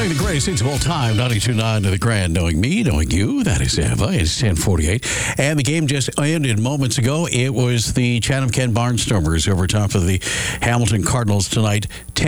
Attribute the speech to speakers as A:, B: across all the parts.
A: Playing the greatest hits of all time, 92.9 to the Grand. Knowing me, knowing you, that is Eva. It's 10:48. And the game just ended moments ago. It was the Chatham-Kent Barnstormers over top of the Hamilton Cardinals tonight.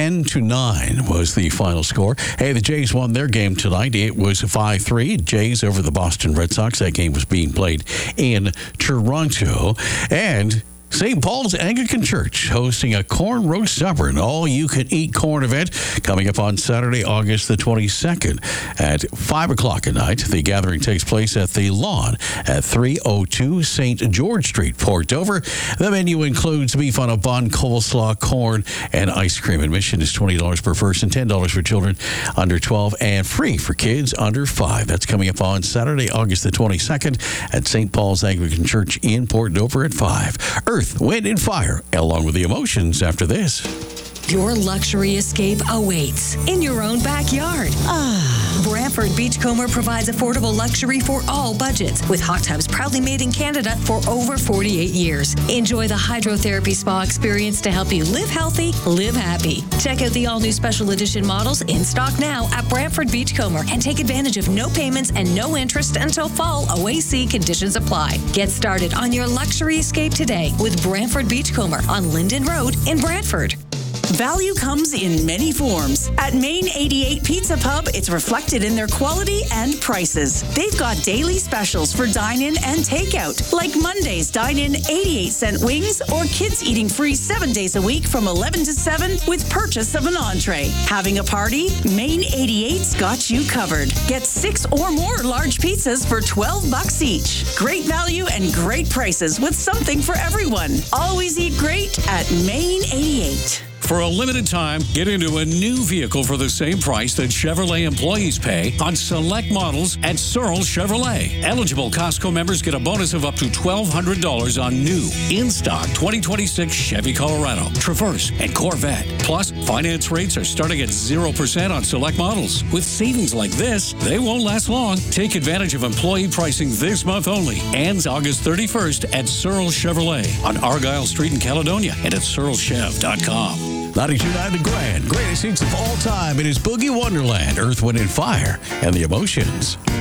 A: 10-9 was the final score. Hey, the Jays won their game tonight. It was 5-3. Jays over the Boston Red Sox. That game was being played in Toronto. And St. Paul's Anglican Church hosting a corn roast supper, an all-you-can-eat corn event coming up on Saturday, August the 22nd at 5 o'clock at night. The gathering takes place at the Lawn at 302 St. George Street, Port Dover. The menu includes beef on a bun, coleslaw, corn, and ice cream. Admission is $20 per person, $10 for children under 12, and free for kids under 5. That's coming up on Saturday, August the 22nd at St. Paul's Anglican Church in Port Dover at 5. Earth, Wind, and Fire, along with the emotions after this.
B: Your luxury escape awaits in your own backyard. Brantford Beachcomber provides affordable luxury for all budgets, with hot tubs proudly made in Canada for over 48 years. Enjoy the hydrotherapy spa experience to help you live healthy, live happy. Check out the all-new special edition models in stock now at Brantford Beachcomber and take advantage of no payments and no interest until fall. OAC conditions apply. Get started on your luxury escape today with Brantford Beachcomber on Linden Road in Brantford.
C: Value comes in many forms. At Main 88 Pizza Pub, it's reflected in their quality and prices. They've got daily specials for dine-in and takeout, like Monday's dine-in 88-cent wings or kids eating free 7 days a week from 11 to 7 with purchase of an entree. Having a party? Main 88's got you covered. Get 6 or more large pizzas for $12 each. Great value and great prices with something for everyone. Always eat great at Main 88.
D: For a limited time, get into a new vehicle for the same price that Chevrolet employees pay on select models at Searle Chevrolet. Eligible Costco members get a bonus of up to $1,200 on new, in-stock 2026 Chevy Colorado, Traverse, and Corvette. Plus, finance rates are starting at 0% on select models. With savings like this, they won't last long. Take advantage of employee pricing this month only. Ends August 31st at Searle Chevrolet on Argyle Street in Caledonia and at searlechev.com.
A: 92.9 The Grand. Greatest hits of all time. It is Boogie Wonderland, Earth, Wind, and Fire, and the emotions.